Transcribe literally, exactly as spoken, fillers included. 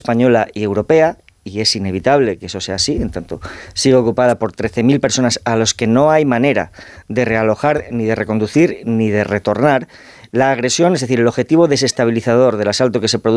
española y europea, y es inevitable que eso sea así, en tanto sigue ocupada por trece mil personas a los que no hay manera de realojar, ni de reconducir, ni de retornar. La agresión, es decir, el objetivo desestabilizador del asalto que se produce